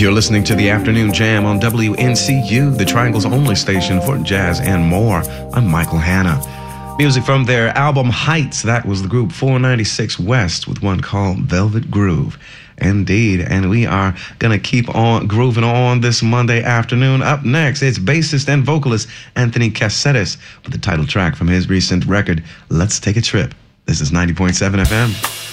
You're listening to the Afternoon Jam on WNCU, the Triangle's only station for jazz and more. I'm Michael Hanna. Music from their album Heights. That was the group 496 West with one called Velvet Groove. Indeed, and we are going to keep on grooving on this Monday afternoon. Up next, it's bassist and vocalist Anthony Caceres with the title track from his recent record, Let's Take a Trip. This is 90.7 FM.